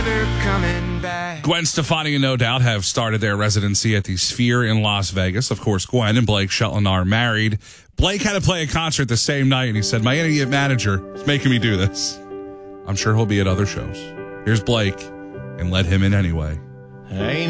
Gwen Stefani and No Doubt have started their residency at the Sphere in Las Vegas. Of course, Gwen and Blake Shelton are married. Blake had to play a concert the same night, and he said, my idiot manager is making me do this. I'm sure he'll be at other shows. Here's Blake, and let him in anyway. Ain't